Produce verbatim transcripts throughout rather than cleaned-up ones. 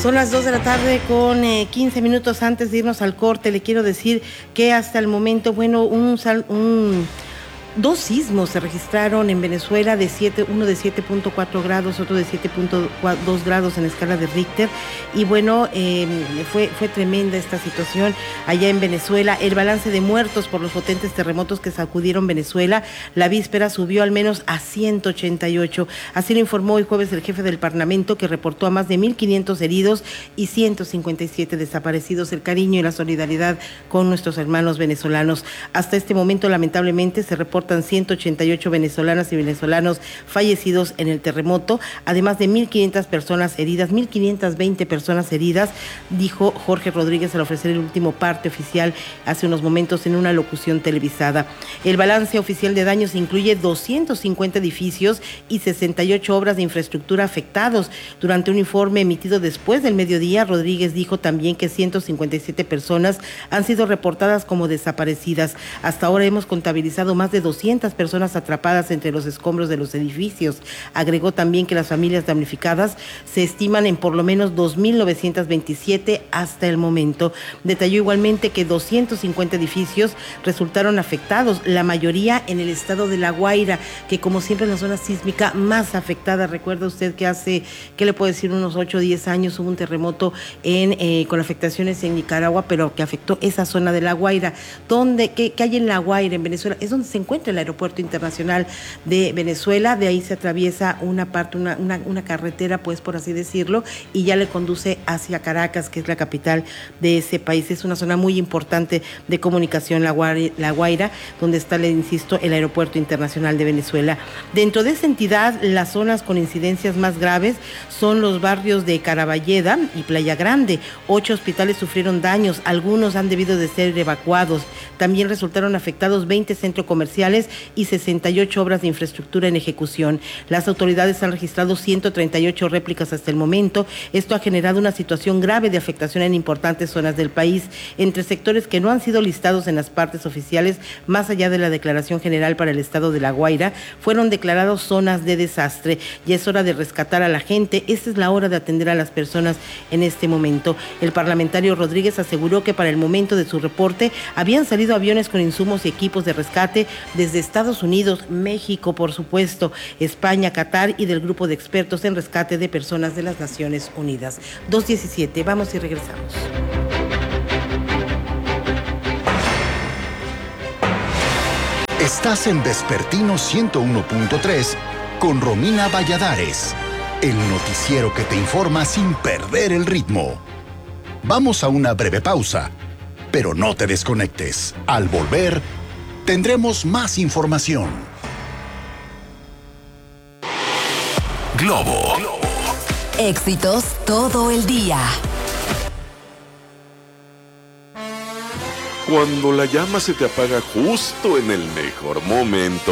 Son las dos de la tarde con eh, quince minutos. Antes de irnos al corte, le quiero decir que hasta el momento, bueno, un... un Dos sismos se registraron en Venezuela, de siete, uno de siete punto cuatro grados, otro de siete punto dos grados en escala de Richter. Y bueno, eh, fue, fue tremenda esta situación allá en Venezuela. El balance de muertos por los potentes terremotos que sacudieron Venezuela la víspera subió al menos a ciento ochenta y ocho. Así lo informó hoy jueves el jefe del Parlamento, que reportó a más de mil quinientos heridos y ciento cincuenta y siete desaparecidos. El cariño y la solidaridad con nuestros hermanos venezolanos. Hasta este momento, lamentablemente, se reporta ciento ochenta y ocho venezolanas y venezolanos fallecidos en el terremoto, además de mil quinientas personas heridas, mil quinientas veinte personas heridas, dijo Jorge Rodríguez al ofrecer el último parte oficial hace unos momentos en una locución televisada. El balance oficial de daños incluye doscientos cincuenta edificios y sesenta y ocho obras de infraestructura afectados. Durante un informe emitido después del mediodía, Rodríguez dijo también que ciento cincuenta y siete personas han sido reportadas como desaparecidas. Hasta ahora hemos contabilizado más de doscientas personas atrapadas entre los escombros de los edificios. Agregó también que las familias damnificadas se estiman en por lo menos dos mil novecientos veintisiete hasta el momento. Detalló igualmente que doscientos cincuenta edificios resultaron afectados, la mayoría en el estado de La Guaira, que como siempre es la zona sísmica más afectada. Recuerda usted que hace, ¿qué le puedo decir?, unos ocho o diez años hubo un terremoto en, eh, con afectaciones en Nicaragua, pero que afectó esa zona de La Guaira. ¿Dónde, qué, qué hay en La Guaira, en Venezuela? Es donde se encuentra el aeropuerto internacional de Venezuela. De ahí se atraviesa una parte, una, una, una carretera, pues por así decirlo, y ya le conduce hacia Caracas, que es la capital de ese país. Es una zona muy importante de comunicación, La Guaira, La Guaira, donde está, le insisto, el aeropuerto internacional de Venezuela. Dentro de esa entidad, las zonas con incidencias más graves son los barrios de Caraballeda y Playa Grande. Ocho hospitales sufrieron daños, algunos han debido de ser evacuados. También resultaron afectados veinte centros comerciales y sesenta y ocho obras de infraestructura en ejecución. Las autoridades han registrado ciento treinta y ocho réplicas hasta el momento. Esto ha generado una situación grave de afectación en importantes zonas del país, entre sectores que no han sido listados en las partes oficiales, más allá de la declaración general para el estado de La Guaira, fueron declarados zonas de desastre. Ya es hora de rescatar a la gente. Esta es la hora de atender a las personas en este momento. El parlamentario Rodríguez aseguró que para el momento de su reporte habían salido aviones con insumos y equipos de rescate desde Estados Unidos, México, por supuesto, España, Qatar y del grupo de expertos en rescate de personas de las Naciones Unidas. dos diecisiete, vamos y regresamos. Estás en Vespertino ciento uno punto tres con Romina Valladares, el noticiero que te informa sin perder el ritmo. Vamos a una breve pausa, pero no te desconectes. Al volver, tendremos más información. Globo. Éxitos todo el día. Cuando la llama se te apaga justo en el mejor momento,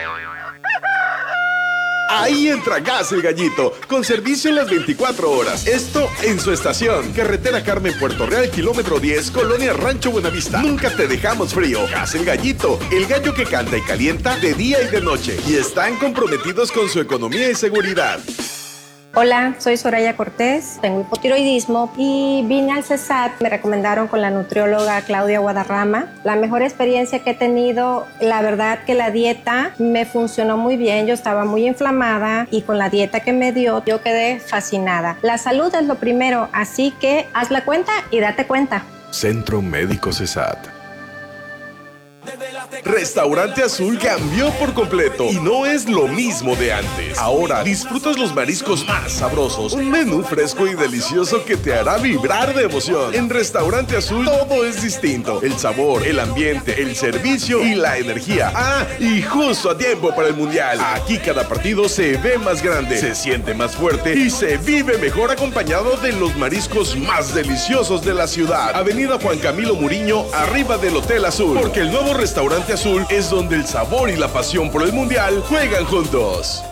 ahí entra Gas El Gallito, con servicio las veinticuatro horas. Esto en su estación. Carretera Carmen, Puerto Real, kilómetro diez, Colonia Rancho Buenavista. Nunca te dejamos frío. Gas El Gallito, el gallo que canta y calienta de día y de noche. Y están comprometidos con su economía y seguridad. Hola, soy Soraya Cortés, tengo hipotiroidismo y vine al CESAT. Me recomendaron con la nutrióloga Claudia Guadarrama. La mejor experiencia que he tenido, la verdad que la dieta me funcionó muy bien. Yo estaba muy inflamada y con la dieta que me dio, yo quedé fascinada. La salud es lo primero, así que haz la cuenta y date cuenta. Centro Médico CESAT. Restaurante Azul cambió por completo y no es lo mismo de antes. Ahora disfrutas los mariscos más sabrosos, un menú fresco y delicioso que te hará vibrar de emoción. En Restaurante Azul todo es distinto: el sabor, el ambiente, el servicio y la energía. Ah, y justo a tiempo para el Mundial. Aquí cada partido se ve más grande, se siente más fuerte y se vive mejor acompañado de los mariscos más deliciosos de la ciudad. Avenida Juan Camilo Muriño, arriba del Hotel Azul, porque el nuevo Restaurante Azul es donde el sabor y la pasión por el Mundial juegan juntos.